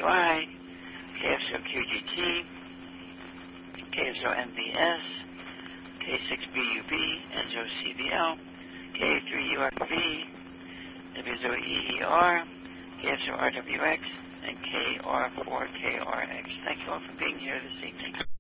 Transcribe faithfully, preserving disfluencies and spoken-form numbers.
I, K F zero Q G T, K F zero M V S, K six B U B, Enzo C V L, K three U R V, W zero E E R, K F zero R W X, and K R four K R X. Thank you all for being here this evening.